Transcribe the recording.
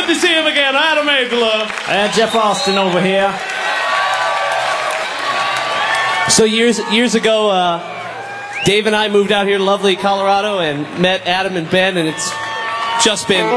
to see him again. Adam Agelove. And Jeff Austin over here. So years ago, Dave and I moved out here to lovely Colorado and met Adam and Ben, and it's just been